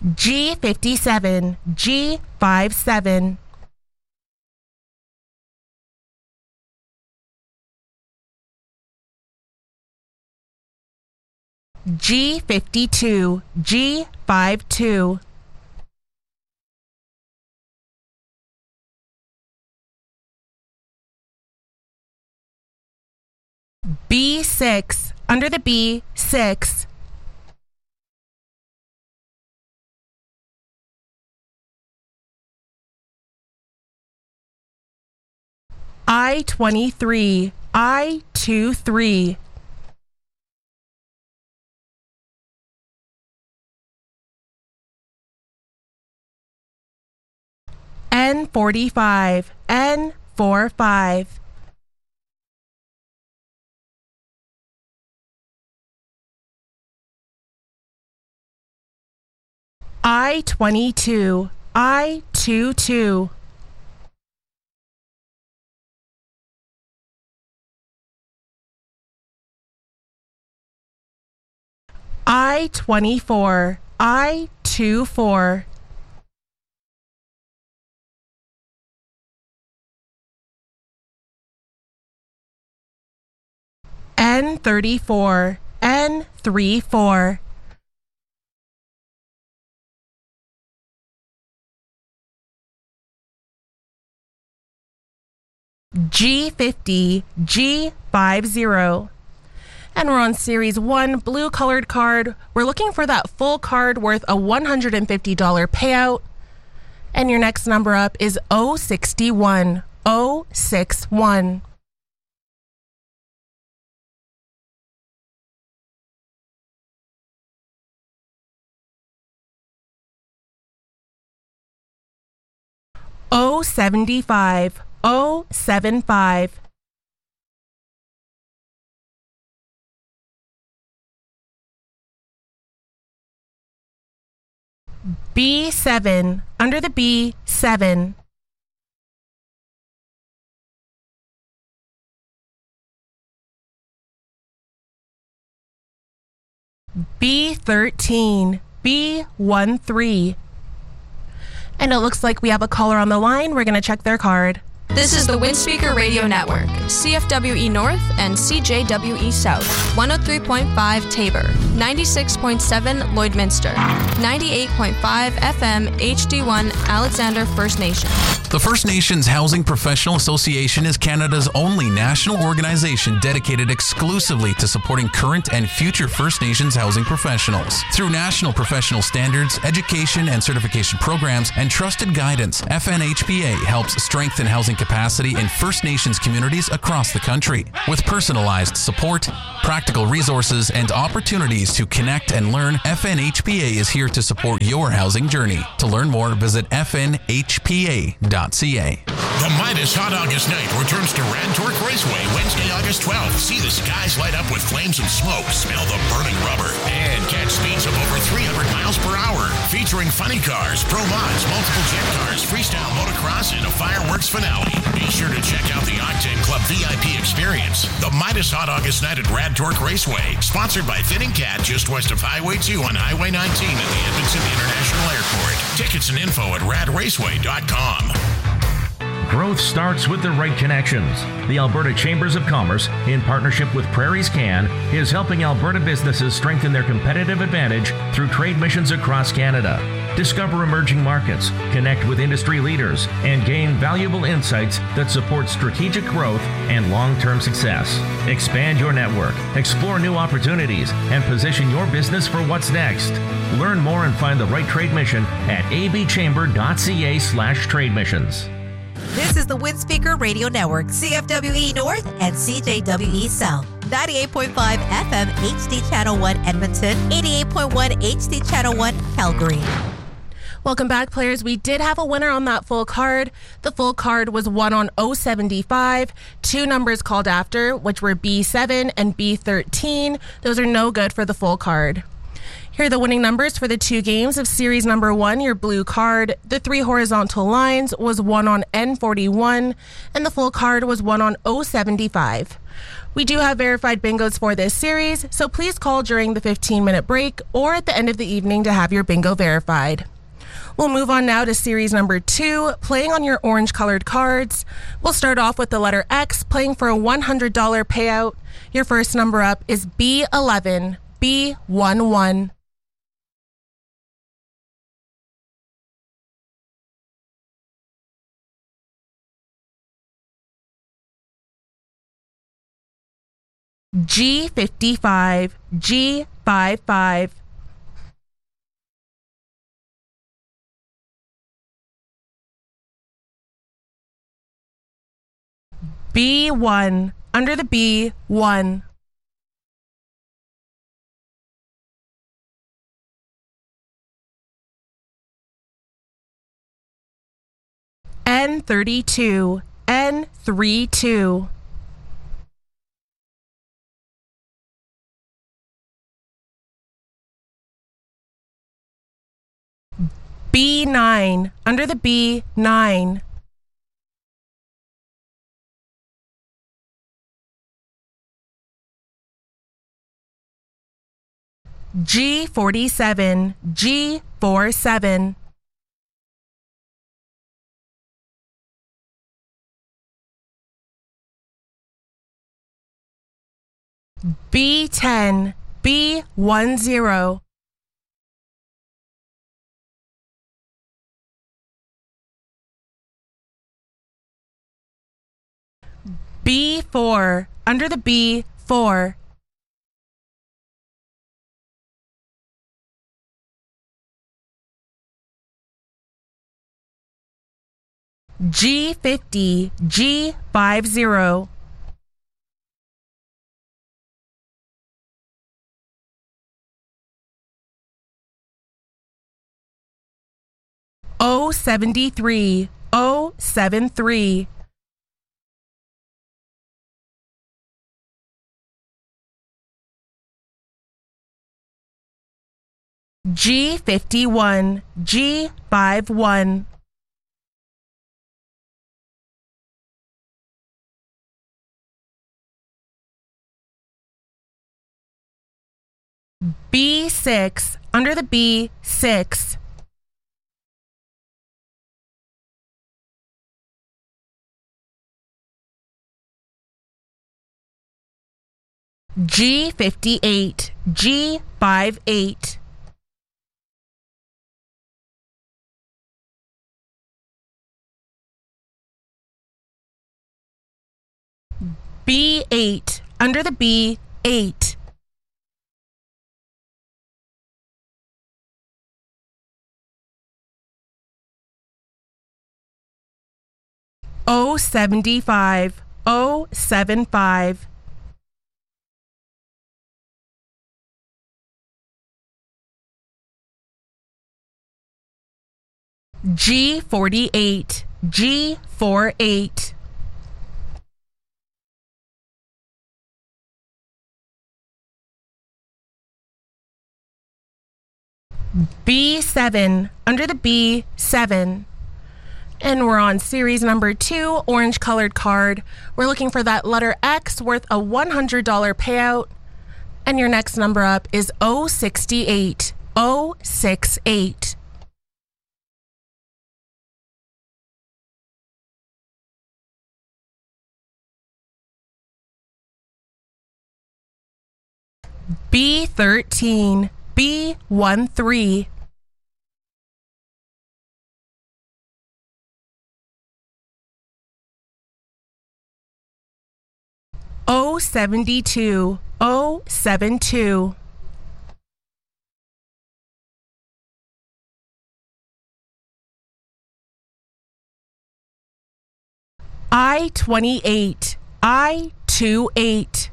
G57, G57. G52, G52. B6, under the B, 6. I-23, I-23. N45, N45. I-22, I-22. I-24, I-24. N34, N34. G50, G50. And we're on Series 1, blue colored card. We're looking for that full card worth a $150 payout. And your next number up is 061, 061. O75, O75. B7, under the B, 7. B13, B13. And it looks like we have a caller on the line. We're going to check their card. This is the Windspeaker Radio Network, CFWE North and CJWE South, 103.5 Tabor, 96.7 Lloydminster, 98.5 FM HD1 Alexander First Nation. The First Nations Housing Professional Association is Canada's only national organization dedicated exclusively to supporting current and future First Nations housing professionals. Through national professional standards, education and certification programs, and trusted guidance, FNHPA helps strengthen housing capacity in First Nations communities across the country. With personalized support, practical resources, and opportunities to connect and learn, FNHPA is here to support your housing journey. To learn more, visit fnhpa.ca. The Midas Hot August Night returns to Rad Torque Raceway Wednesday, August 12th. See the skies light up with flames and smoke, smell the burning rubber, and catch speeds of over 300 miles per hour. Featuring funny cars, pro mods, multiple jet cars, freestyle motocross, and a fireworks finale. Be sure to check out the Octane Club VIP experience. The Midas Hot August Night at Rad Torque Raceway, sponsored by Fitting Cat, just west of Highway 2 on Highway 19 at the Edmonton International Airport. Tickets and info at radraceway.com. Growth starts with the right connections. The Alberta Chambers of Commerce, in partnership with Prairies Can, is helping Alberta businesses strengthen their competitive advantage through trade missions across Canada. Discover emerging markets, connect with industry leaders, and gain valuable insights that support strategic growth and long-term success. Expand your network, explore new opportunities, and position your business for what's next. Learn more and find the right trade mission at abchamber.ca/trade missions. This is the Windspeaker Radio Network, CFWE North and CJWE South. 98.5 FM HD Channel 1 Edmonton, 88.1 HD Channel 1 Calgary. Welcome back, players. We did have a winner on that full card. The full card was won on 075. Two numbers called after, which were B7 and B13. Those are no good for the full card. Here are the winning numbers for the 2 games of series number 1, your blue card. The 3 horizontal lines was 1 on N41, and the full card was 1 on O75. We do have verified bingos for this series, so please call during the 15-minute break or at the end of the evening to have your bingo verified. We'll move on now to series number 2, playing on your orange-colored cards. We'll start off with the letter X, playing for a $100 payout. Your first number up is B11, B11. G55, G55. B1, under the B, 1. N32, N32. B9, under the B, 9. G47, G47. B10, B10. B4, under the B, 4. G50, G50. O73, O73. G51, G51. B6, under the B, 6. G58, G58. B8, under the B, 8. O75, O75. G48, G48. B7, under the B, 7. And we're on series number 2, orange colored card. We're looking for that letter X worth a $100 payout. And your next number up is O68, O68. B13, B13. O72, O72. I28, I28.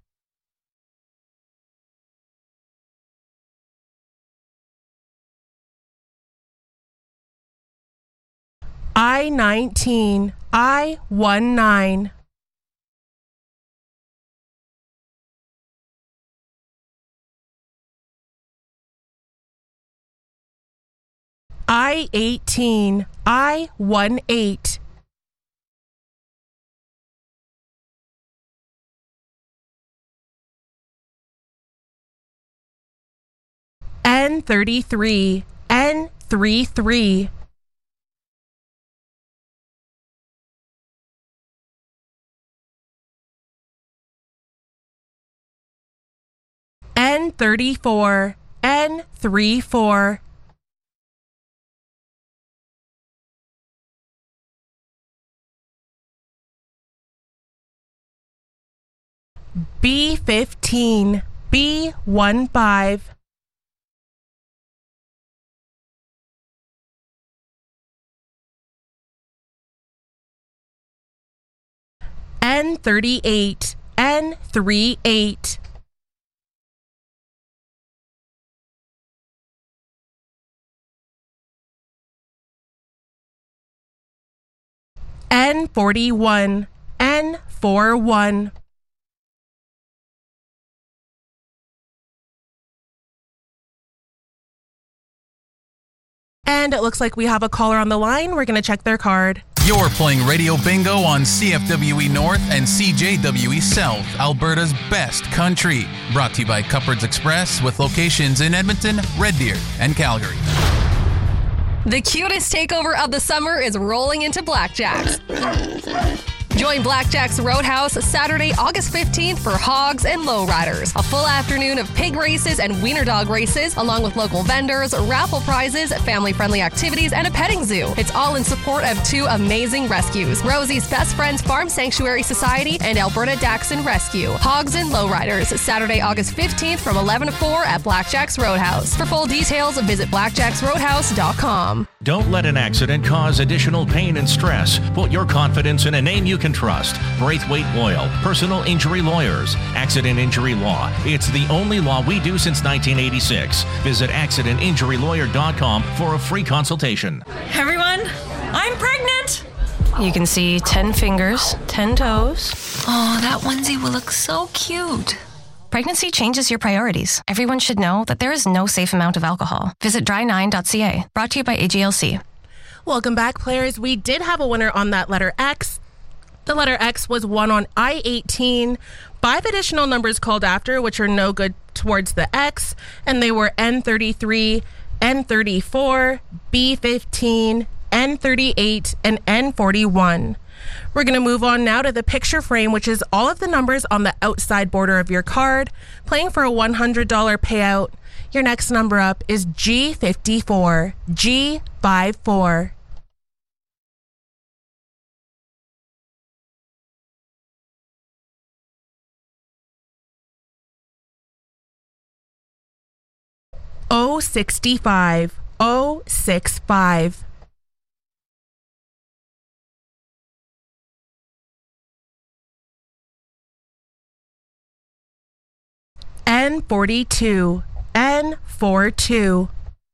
I19, I19. I-18, I-18. N33, N33. N34, N34. B15, B15. N38, N38. N41, N41. And it looks like we have a caller on the line. We're going to check their card. You're playing Radio Bingo on CFWE North and CJWE South, Alberta's best country. Brought to you by Cupboards Express with locations in Edmonton, Red Deer, and Calgary. The cutest takeover of the summer is rolling into Blackjack's. Join Blackjack's Roadhouse Saturday, August 15th for hogs and lowriders. A full afternoon of pig races and wiener dog races, along with local vendors, raffle prizes, family-friendly activities, and a petting zoo. It's all in support of two amazing rescues, Rosie's Best Friends Farm Sanctuary Society and Alberta Dachshund Rescue. Hogs and lowriders, Saturday, August 15th from 11 to 4 at Blackjack's Roadhouse. For full details, visit blackjacksroadhouse.com. Don't let an accident cause additional pain and stress. Put your confidence in a name you can trust. Braithwaite Loyal, personal injury lawyers. Accident Injury Law. It's the only law we do since 1986. Visit accidentinjurylawyer.com for a free consultation. Everyone, I'm pregnant. You can see 10 fingers, 10 toes. Oh, that onesie will look so cute. Pregnancy changes your priorities. Everyone should know that there is no safe amount of alcohol. Visit dry9.ca. Brought to you by AGLC. Welcome back, players. We did have a winner on that letter X. The letter X was won on I-18. 5 additional numbers called after, which are no good towards the X, and they were N33, N34, B15, N38, and N41. We're going to move on now to the picture frame, which is all of the numbers on the outside border of your card, playing for a $100 payout. Your next number up is G54, G54. O65, O65. N42, N42.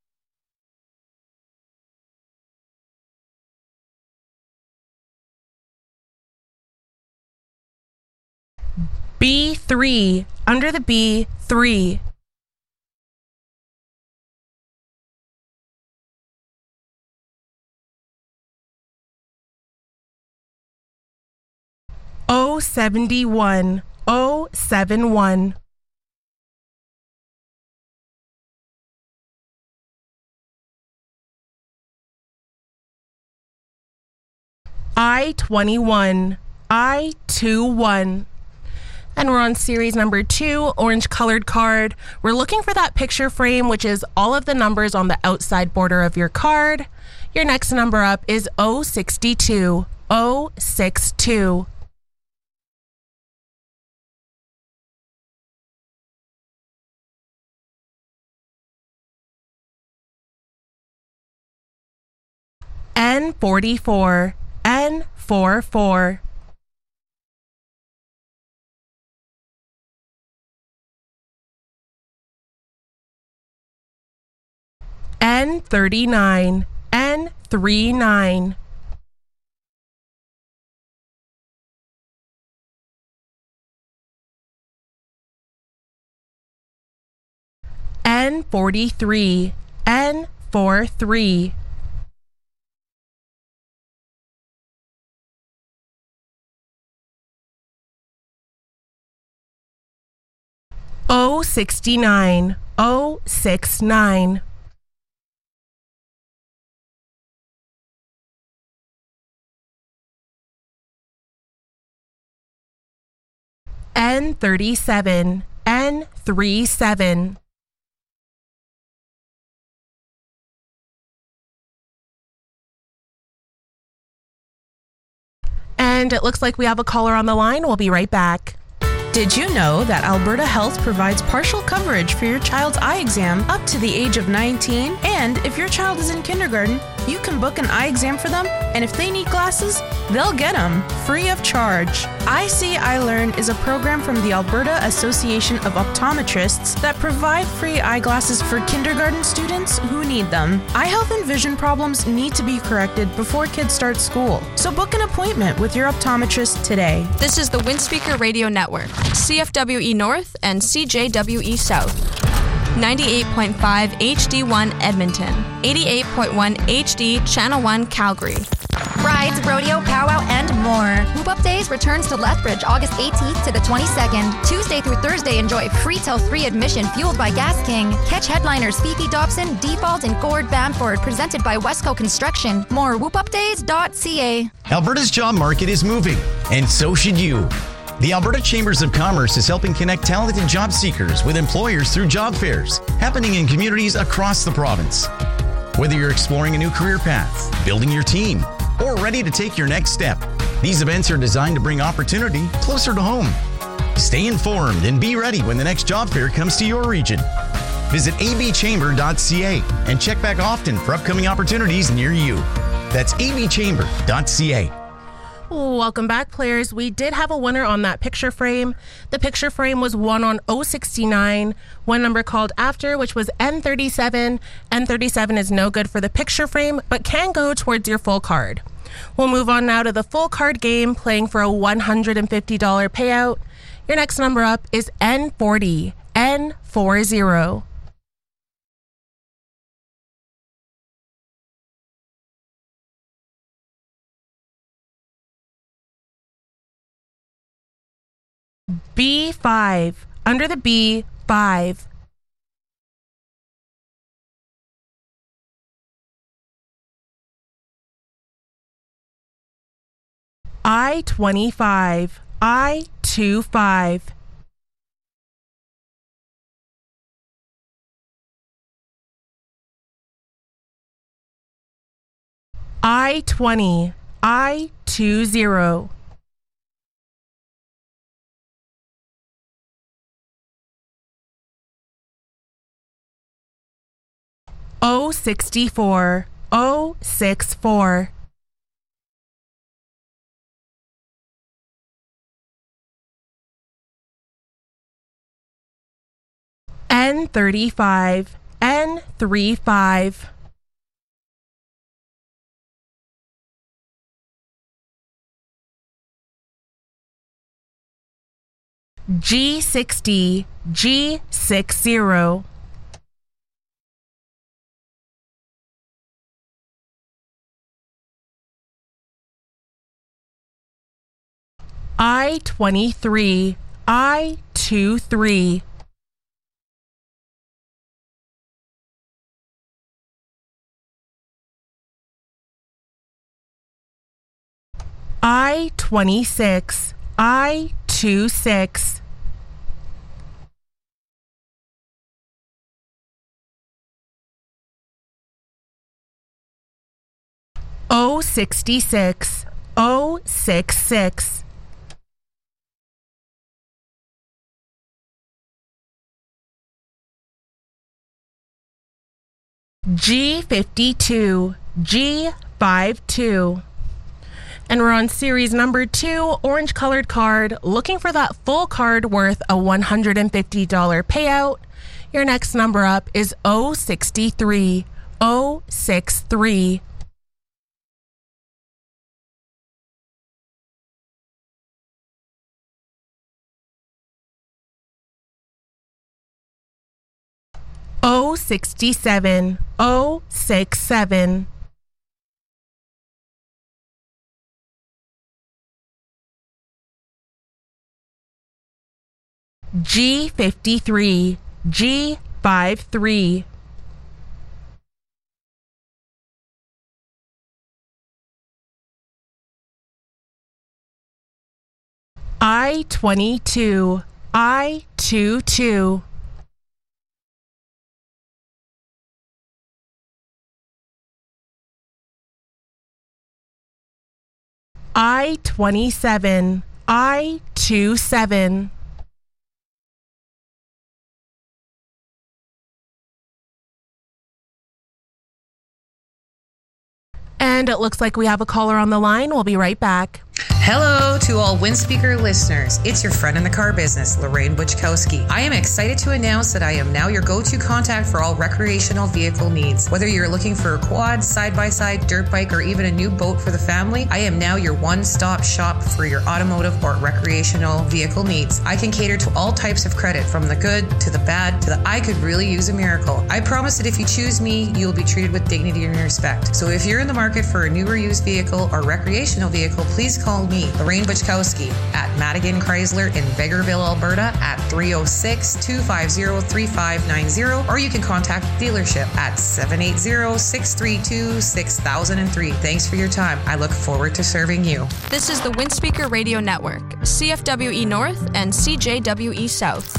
B3, under the B, 3. O71, O71. I21, I21. And we're on series number 2, orange colored card. We're looking for that picture frame, which is all of the numbers on the outside border of your card. Your next number up is O62, O62. N44, N44. N39, N39. N43, N43. 069 069. N37 N37. And it looks like we have a caller on the line. We'll be right back. Did you know that Alberta Health provides partial coverage for your child's eye exam up to the age of 19? And if your child is in kindergarten, you can book an eye exam for them, and if they need glasses, they'll get them free of charge. I See, I Learn is a program from the Alberta Association of Optometrists that provide free eyeglasses for kindergarten students who need them. Eye health and vision problems need to be corrected before kids start school, so book an appointment with your optometrist today. This is the Windspeaker Radio Network, CFWE North and CJWE South. 98.5 HD1 Edmonton, 88.1 HD Channel 1 Calgary. Rides, rodeo, powwow, and more. Whoop Up Days returns to Lethbridge August 18th to the 22nd. Tuesday through Thursday, enjoy free till 3 admission fueled by Gas King. Catch headliners Fifi Dobson, Default, and Gord Bamford, presented by Westco Construction. More whoopupdays.ca. Alberta's job market is moving, and so should you. The Alberta Chambers of Commerce is helping connect talented job seekers with employers through job fairs happening in communities across the province. Whether you're exploring a new career path, building your team, or ready to take your next step, these events are designed to bring opportunity closer to home. Stay informed and be ready when the next job fair comes to your region. Visit abchamber.ca and check back often for upcoming opportunities near you. That's abchamber.ca. Welcome back, players. We did have a winner on that picture frame. The picture frame was won on 069, one number called after, which was N37. N37 is no good for the picture frame, but can go towards your full card. We'll move on now to the full card game, playing for a $150 payout. Your next number up is N40. N40. B5. Under the B, 5. I-25. I-25. I-20. I-20. O64. O64. N35. N35. G60. G60. I-23. I-23. I-26. I-26. O66. O66. G52. G52. And we're on series number 2, orange colored card, looking for that full card worth a $150 payout. Your next number up is 063. 063. O67. O67. G53, G53. I-22, I-22. I-27, I-27. And it looks like we have a caller on the line. We'll be right back. Hello to all Windspeaker listeners. It's your friend in the car business, Lorraine Butchkowski. I am excited to announce that I am now your go-to contact for all recreational vehicle needs. Whether you're looking for a quad, side-by-side, dirt bike, or even a new boat for the family, I am now your one-stop shop for your automotive or recreational vehicle needs. I can cater to all types of credit, from the good to the bad to the I could really use a miracle. I promise that if you choose me, you'll be treated with dignity and respect. So if you're in the market for a new or used vehicle or recreational vehicle, please call me, Lorraine Butchkowski, at Madigan Chrysler in Vegreville, Alberta at 306-250-3590, or you can contact the dealership at 780-632-6003. Thanks for your time. I look forward to serving you. This is the Windspeaker Radio Network, CFWE North and CJWE South.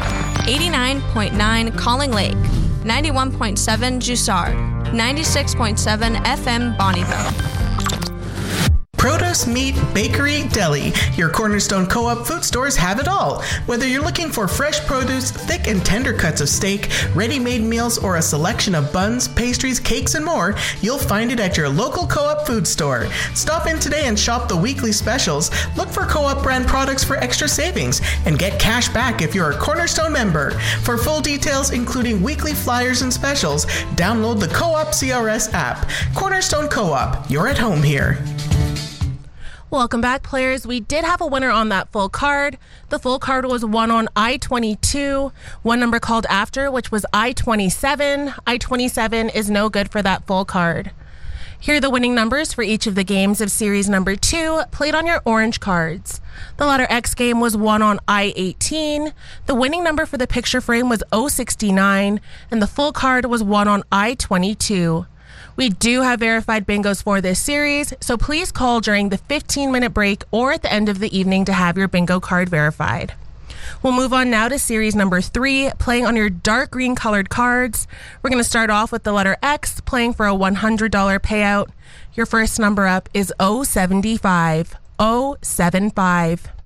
89.9 Calling Lake, 91.7 Jussard, 96.7 FM Bonnieville. Produce, meat, bakery, deli. Your Cornerstone Co-op food stores have it all. Whether you're looking for fresh produce, thick and tender cuts of steak, ready-made meals, or a selection of buns, pastries, cakes, and more, you'll find it at your local Co-op food store. Stop in today and shop the weekly specials. Look for Co-op brand products for extra savings and get cash back if you're a Cornerstone member. For full details, including weekly flyers and specials, download the Co-op CRS app. Cornerstone Co-op, you're at home here. Welcome back, players. We did have a winner on that full card. The full card was won on I-22, one number called after, which was I-27. I-27 is no good for that full card. Here are the winning numbers for each of the games of series number 2, played on your orange cards. The letter X game was won on I-18. The winning number for the picture frame was 069, and the full card was won on I-22. We do have verified bingos for this series, so please call during the 15-minute break or at the end of the evening to have your bingo card verified. We'll move on now to series number 3, playing on your dark green colored cards. We're going to start off with the letter X, playing for a $100 payout. Your first number up is 075. 075.